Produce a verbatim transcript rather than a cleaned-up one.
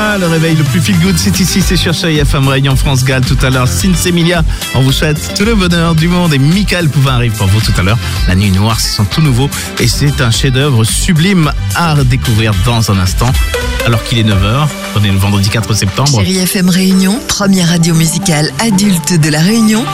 Emilia, le réveil le plus feel good, c'est ici, c'est sur Chérie F M Réunion France Gall. Tout à l'heure, Sins Emilia, on vous souhaite tout le bonheur du monde. Et Michael Pouvin arrive pour vous tout à l'heure. La Nuit Noire, c'est son tout nouveau et c'est un chef-d'œuvre sublime à découvrir dans un instant. Alors qu'il est neuf heures, on est le vendredi quatre septembre. Chérie F M Réunion, première radio musicale adulte de la Réunion.